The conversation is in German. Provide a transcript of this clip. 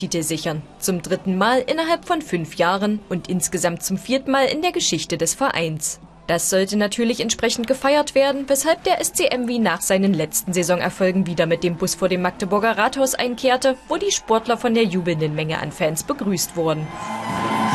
Titel sichern. Zum 3. Mal innerhalb von 5 Jahren und insgesamt zum 4. Mal in der Geschichte des Vereins. Das sollte natürlich entsprechend gefeiert werden, weshalb der SCMW nach seinen letzten Saisonerfolgen wieder mit dem Bus vor dem Magdeburger Rathaus einkehrte, wo die Sportler von der jubelnden Menge an Fans begrüßt wurden.